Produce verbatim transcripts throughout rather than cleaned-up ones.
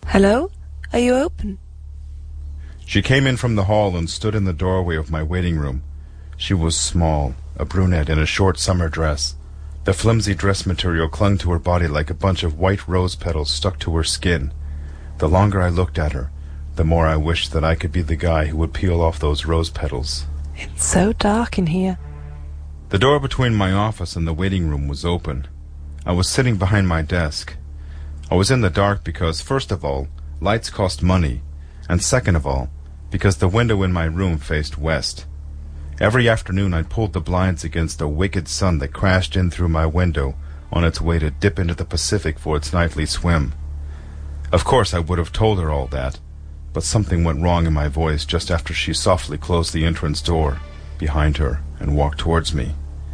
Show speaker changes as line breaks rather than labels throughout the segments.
Hello? Are you open?
She came in from the hall and stood in the doorway of my waiting room. She was small, a brunette in a short summer dress. The flimsy dress material clung to her body like a bunch of white rose petals stuck to her skin. The longer I looked at her, the more I wished that I could be the guy who would peel off those rose petals.
It's so dark in here.
The door between my office and the waiting room was open. I was sitting behind my desk. I was in the dark because, first of all, lights cost money, and second of all, because the window in my room faced west. Every afternoon I pulled the blinds against a wicked sun that crashed in through my window on its way to dip into the Pacific for its nightly swim. Of course I would have told her all that, but something went wrong in my voice just after she softly closed the entrance door behind her and walked towards me.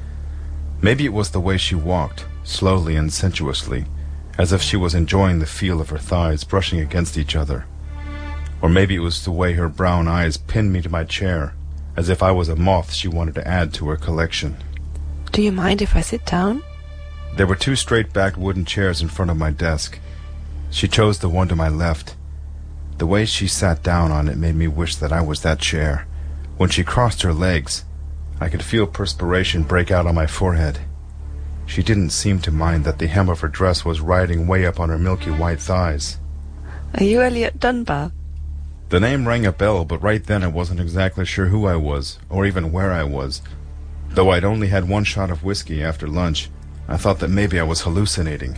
Maybe it was the way she walked, slowly and sensuously, as if she was enjoying the feel of her thighs brushing against each other. Or maybe it was the way her brown eyes pinned me to my chair, as if I was a moth she wanted to add to her collection.
Do you mind if I sit down?
There were two straight-backed wooden chairs in front of my desk. She chose the one to my left. The way she sat down on it made me wish that I was that chair. When she crossed her legs, I could feel perspiration break out on my forehead. She didn't seem to mind that the hem of her dress was riding way up on her milky white thighs.
Are you Elliot Dunbar?
The name rang a bell, but right then I wasn't exactly sure who I was, or even where I was. Though I'd only had one shot of whiskey after lunch, I thought that maybe I was hallucinating.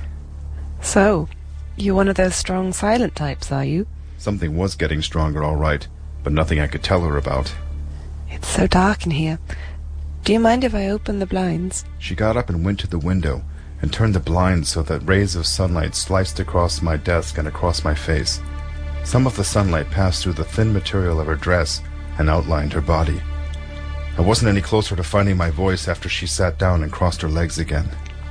So, you're one of those strong silent types, are you?
Something was getting stronger, all right, but nothing I could tell her about.
It's so dark in here. Do you mind if I open the blinds?
She got up and went to the window and turned the blinds so that rays of sunlight sliced across my desk and across my face. Some of the sunlight passed through the thin material of her dress and outlined her body. I wasn't any closer to finding my voice after she sat down and crossed her legs again.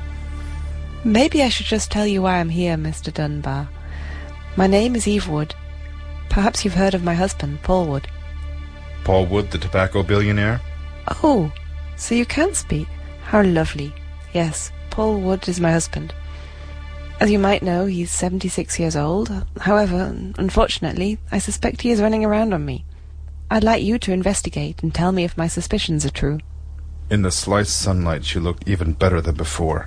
Maybe I should just tell you why I'm here, Mister Dunbar. My name is Eve Wood. Perhaps you've heard of my husband, Paul Wood.
Paul Wood, the tobacco billionaire?
Oh, so you can speak. How lovely. Yes, Paul Wood is my husband. As you might know, he's seventy-six years old. However, unfortunately, I suspect he is running around on me. I'd like you to investigate and tell me if my suspicions are true.
In the sliced sunlight, she looked even better than before.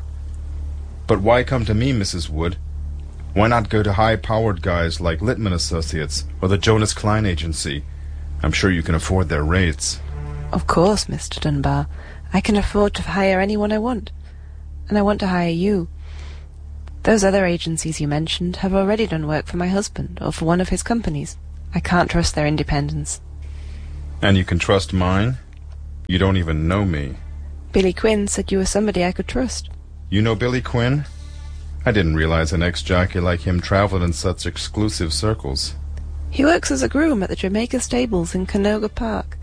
But why come to me, Missus Wood? Why not go to high-powered guys like Littman Associates or the Jonas Klein Agency? I'm sure you can afford their rates.
Of course, Mister Dunbar. I can afford to hire anyone I want. And I want to hire you. Those other agencies you mentioned have already done work for my husband or for one of his companies. I can't trust their independence.
And you can trust mine? You don't even know me.
Billy Quinn said you were somebody I could trust.
You know Billy Quinn? I didn't realize an ex-jockey like him traveled in such exclusive circles.
He works as a groom at the Jamaica Stables in Canoga Park.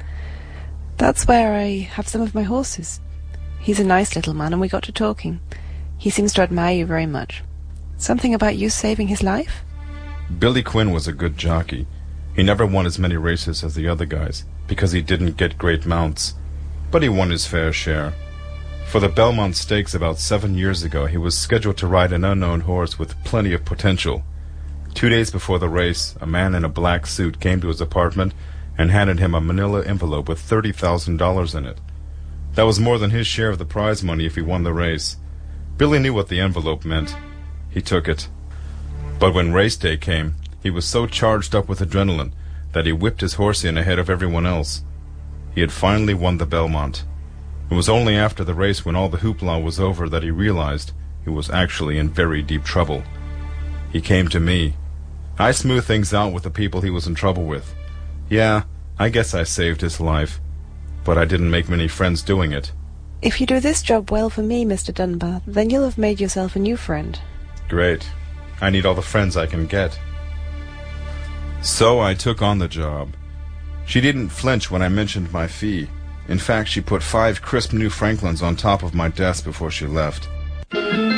That's where I have some of my horses. He's a nice little man, and we got to talking. He seems to admire you very much. Something about you saving his life?
Billy Quinn was a good jockey. He never won as many races as the other guys, because he didn't get great mounts. But he won his fair share. For the Belmont Stakes about seven years ago, he was scheduled to ride an unknown horse with plenty of potential. Two days before the race, a man in a black suit came to his apartment and handed him a manila envelope with thirty thousand dollars in it. That was more than his share of the prize money if he won the race. Billy knew what the envelope meant. He took it. But when race day came, he was so charged up with adrenaline that he whipped his horse in ahead of everyone else. He had finally won the Belmont. It was only after the race, when all the hoopla was over, that he realized he was actually in very deep trouble. He came to me. I smoothed things out with the people he was in trouble with. Yeah, I guess I saved his life, but I didn't make many friends doing it.
If you do this job well for me, Mister Dunbar, then you'll have made yourself a new friend.
Great. I need all the friends I can get. So I took on the job. She didn't flinch when I mentioned my fee. In fact, she put five crisp new Franklins on top of my desk before she left.